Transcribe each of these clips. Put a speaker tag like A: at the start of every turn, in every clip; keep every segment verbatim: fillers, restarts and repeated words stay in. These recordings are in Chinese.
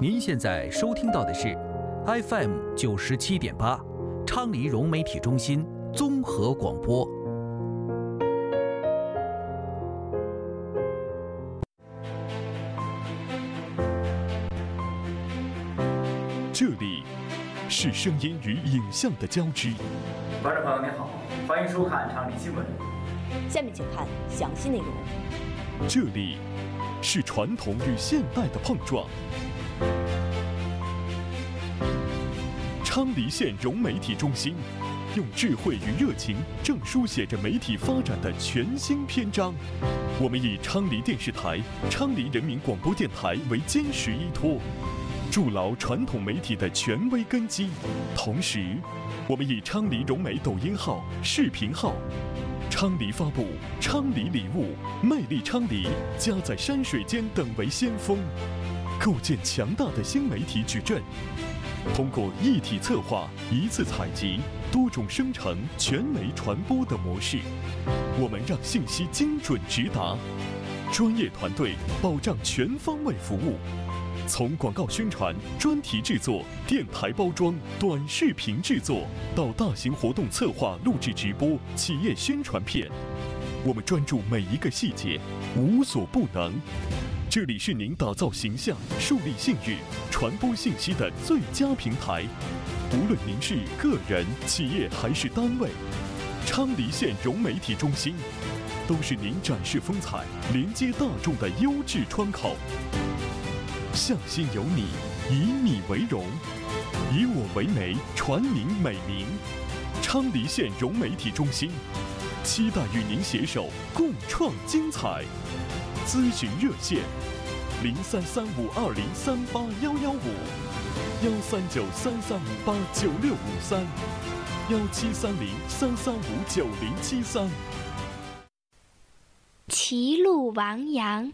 A: 您现在收听到的是 F M 九十七点八，昌黎融媒体中心综合广播。
B: 这里是声音与影像的交织。
C: 观众朋友您好，欢迎收看昌黎新闻。
D: 下面请看详细内容。
B: 这里是传统与现代的碰撞。昌黎县融媒体中心用智慧与热情，正书写着媒体发展的全新篇章。我们以昌黎电视台、昌黎人民广播电台为坚实依托，筑牢传统媒体的权威根基。同时，我们以昌黎融媒抖音号、视频号、昌黎发布、昌黎礼物、魅力昌黎、家在山水间等为先锋，构建强大的新媒体矩阵。通过一体策划、一次采集、多种生成、全媒传播的模式，我们让信息精准直达，专业团队保障全方位服务。从广告宣传、专题制作、电台包装、短视频制作，到大型活动策划、录制直播、企业宣传片，我们专注每一个细节，无所不能。这里是您打造形象、树立信誉、传播信息的最佳平台。无论您是个人、企业还是单位，昌黎县融媒体中心都是您展示风采、连接大众的优质窗口。向心有你，以你为荣，以我为媒，传您美名。昌黎县融媒体中心期待与您携手共创精彩。咨询热线：零三三五二零三八幺幺五，幺三九三三五八九六五三，幺七三零三三五九零七三。
E: 歧路亡羊。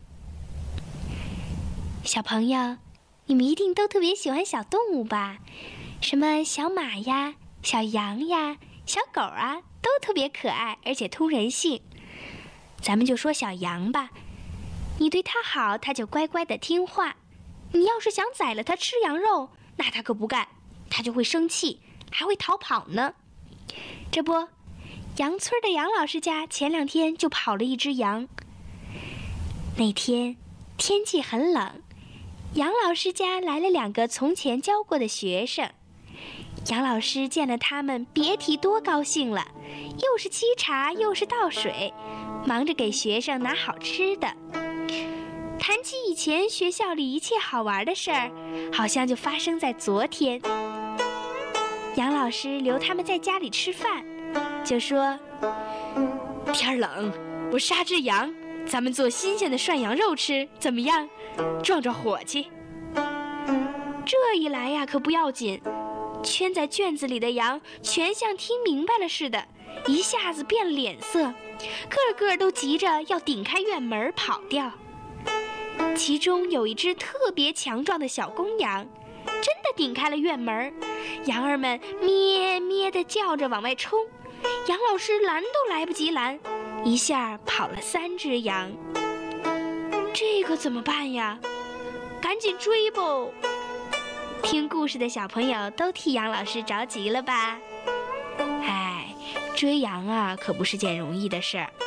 E: 小朋友，你们一定都特别喜欢小动物吧？什么小马呀、小羊呀、小狗啊，都特别可爱，而且通人性。咱们就说小羊吧，你对它好，它就乖乖的听话。你要是想宰了它吃羊肉，那它可不干，它就会生气，还会逃跑呢。这不，杨村的杨老师家前两天就跑了一只羊。那天天气很冷，杨老师家来了两个从前教过的学生。杨老师见了他们，别提多高兴了，又是沏茶又是倒水，忙着给学生拿好吃的。谈起以前学校里一切好玩的事儿，好像就发生在昨天。杨老师留他们在家里吃饭，就说：天冷，我杀只羊，咱们做新鲜的涮羊肉吃，怎么样？壮壮火气。这一来呀，可不要紧，圈在圈子里的羊全像听明白了似的，一下子变了脸色，个个都急着要顶开院门跑掉。其中有一只特别强壮的小公羊，真的顶开了院门，羊儿们咩咩地叫着往外冲，杨老师拦都来不及拦，一下跑了三只羊。这可怎么办呀？赶紧追不！听故事的小朋友都替杨老师着急了吧？哎，追羊啊，可不是件容易的事儿。